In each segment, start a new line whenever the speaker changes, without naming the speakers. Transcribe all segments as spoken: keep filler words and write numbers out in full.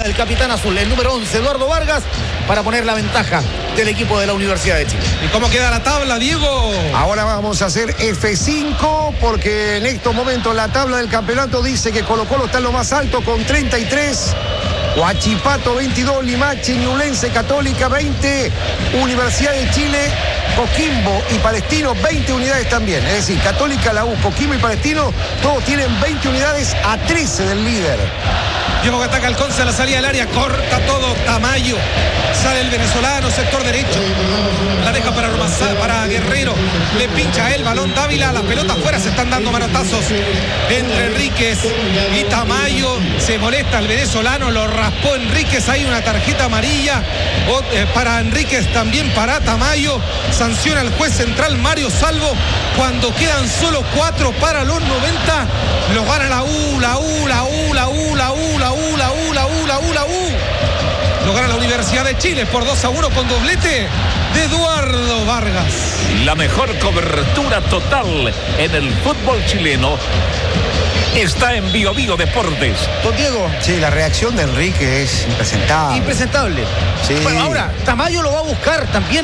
el capitán azul, el número once, Eduardo Vargas, para poner la ventaja del equipo de la Universidad de Chile.
¿Y cómo queda la tabla, Diego?
Ahora vamos a hacer F cinco porque en estos momentos la tabla del campeonato dice que Colo Colo está en lo más alto con treinta y tres, Huachipato veintidós, Limache, Ñublense, Católica veinte, Universidad de Chile, Coquimbo y Palestino veinte unidades también. Es decir, Católica, la U, Coquimbo y Palestino todos tienen veinte unidades a trece del líder.
Diego que ataca al Conce a la salida del área, corta todo, Tamayo, sale el venezolano, sector derecho, la deja para, para Guerrero, le pincha el balón Dávila, la pelota afuera, se están dando manotazos entre Enríquez y Tamayo, se molesta el venezolano, lo raspó Enríquez, hay una tarjeta amarilla o, eh, para Enríquez, también para Tamayo, sanciona el juez central Mario Salvo, cuando quedan solo cuatro para los noventa, lo gana la U, la U, la U, la U, la U, la U, la U, la U, la U, la U. Lo gana la Universidad de Chile por dos a uno con doblete de Eduardo Vargas.
La mejor cobertura total en el fútbol chileno está en Bio Bio Deportes.
Don Diego.
Sí, la reacción de Enrique es impresentable.
Impresentable.
Sí.
Bueno, ahora, Tamayo lo va a buscar también.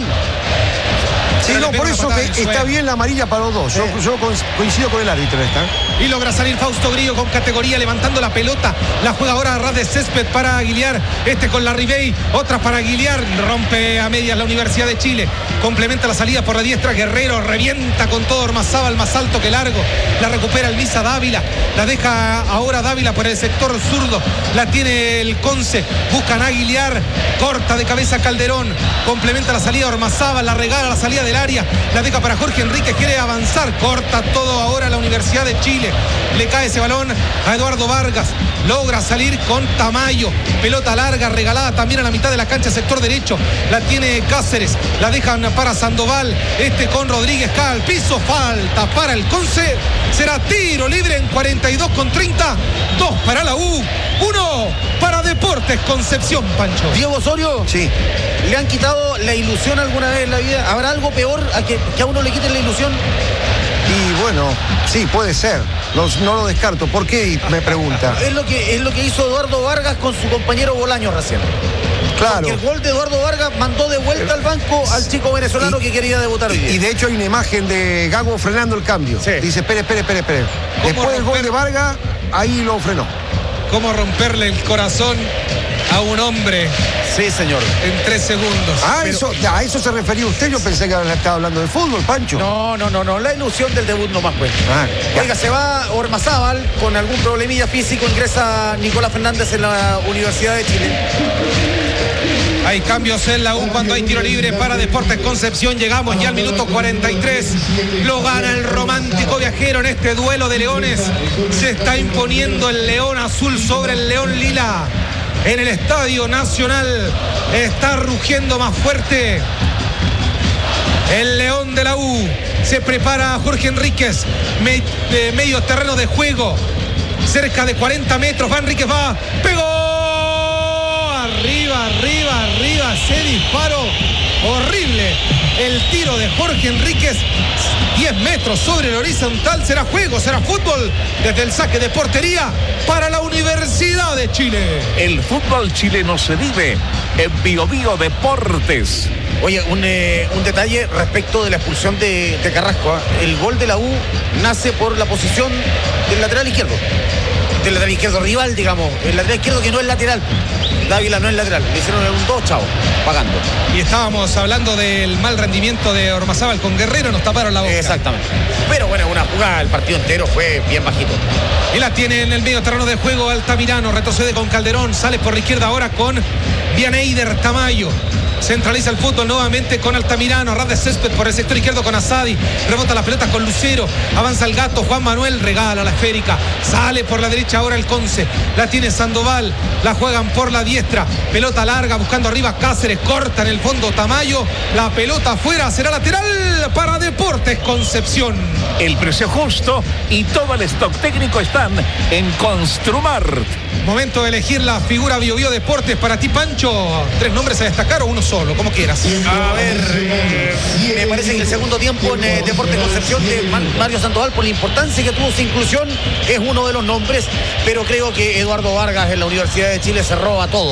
Sí, no, por eso que está bien la amarilla para los dos. Yo, yo coincido con el árbitro esta.
Y logra salir Fausto Grillo con categoría, levantando la pelota. La juega ahora a ras de césped para Aguiliar. Este con la Ribey, otra para Aguiliar. Rompe a medias la Universidad de Chile. Complementa la salida por la diestra. Guerrero revienta con todo Ormazábal, más alto que largo. La recupera el Misa Dávila. La deja ahora Dávila por el sector zurdo. La tiene el Conce. Buscan a Aguiliar. Corta de cabeza Calderón. Complementa la salida Ormazábal. La regala la salida del área. La deja para Jorge Enríquez. Quiere avanzar. Corta todo ahora la Universidad de Chile. Le cae ese balón a Eduardo Vargas. Logra salir con Tamayo. Pelota larga, regalada también a la mitad de la cancha, sector derecho. La tiene Cáceres. La dejan para Sandoval. Este con Rodríguez. Cae al piso. Falta para el Conce. Será tiro libre en cuarenta y dos con treinta. Dos para la U. Uno para Deportes Concepción, Pancho.
Diego Osorio.
Sí.
¿Le han quitado la ilusión alguna vez en la vida? ¿Habrá algo peor a que, que a uno le quiten la ilusión?
Y bueno, sí, puede ser. Los, no lo descarto. ¿Por qué? Me pregunta.
Es lo que, es lo que hizo Eduardo Vargas con su compañero Bolaño recién.
Claro.
Porque el gol de Eduardo Vargas mandó de vuelta al banco al chico venezolano y, que quería debutar hoy día.
Y de hecho hay una imagen de Gago frenando el cambio.
Sí.
Dice, espere, espere, espere, espere. Después del gol de Vargas, ahí lo frenó.
¿Cómo romperle el corazón a un hombre?
Sí, señor.
En tres segundos.
Ah,
Pero...
eso, a eso se refería usted. Yo pensé que estaba hablando de fútbol, Pancho.
No, no, no, no. La ilusión del debut nomás, pues.
Ah,
Oiga, se va Ormazábal con algún problemilla físico. Ingresa Nicolás Fernández en la Universidad de Chile.
Hay cambios en la U cuando hay tiro libre para Deportes Concepción. Llegamos ya al minuto cuarenta y tres. Lo gana el romántico viajero en este duelo de leones. Se está imponiendo el león azul sobre el león lila. En el Estadio Nacional está rugiendo más fuerte el león de la U. Se prepara Jorge Enríquez. Me, de medio terreno de juego. Cerca de cuarenta metros. Va Enríquez, va. Pegó. Arriba, arriba, arriba, se disparó. Horrible el tiro de Jorge Enríquez. diez metros sobre el horizontal. Será juego, será fútbol desde el saque de portería para la Universidad de Chile.
El fútbol chileno se vive en Bio Bio Deportes.
Oye, un, eh, un detalle respecto de la expulsión de, de Carrasco. ¿eh? El gol de la U nace por la posición del lateral izquierdo. Del lateral izquierdo rival, digamos. El lateral izquierdo que no es lateral. Dávila no es lateral. Le hicieron un dos, chavo, pagando.
Y estábamos hablando del mal rendimiento de Ormazábal con Guerrero. Nos taparon la boca.
Exactamente. Pero bueno, una jugada, el partido entero fue bien bajito.
Y la tiene en el medio terreno de juego Altamirano. Retrocede con Calderón. Sale por la izquierda ahora con Vianeider Tamayo. Centraliza el fútbol nuevamente con Altamirano, a ras de césped por el sector izquierdo con Asadi, rebota la pelota con Lucero, avanza el gato, Juan Manuel regala la esférica, sale por la derecha ahora el Conce, la tiene Sandoval, la juegan por la diestra, pelota larga buscando arriba Cáceres, corta en el fondo Tamayo, la pelota afuera, será lateral para Deportes Concepción.
El precio justo y todo el stock técnico están en Construmart.
Momento de elegir la figura Bio Bio Deportes para ti, Pancho. ¿Tres nombres a destacar o uno solo? Como quieras.
A ver, eh, me parece que el segundo tiempo en eh, Deportes Concepción de Mario Sandoval, por la importancia que tuvo su inclusión, es uno de los nombres, pero creo que Eduardo Vargas en la Universidad de Chile cerró a todo.